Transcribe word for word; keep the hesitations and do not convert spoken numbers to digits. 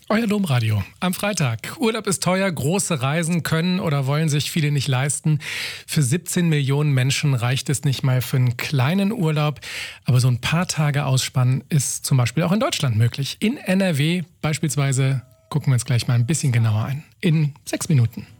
Euer Domradio am Freitag. Urlaub ist teuer, große Reisen können oder wollen sich viele nicht leisten. Für siebzehn Millionen Menschen reicht es nicht mal für einen kleinen Urlaub. Aber so ein paar Tage Ausspannen ist zum Beispiel auch in Deutschland möglich. In N R W beispielsweise gucken wir uns gleich mal ein bisschen genauer an. In sechs Minuten.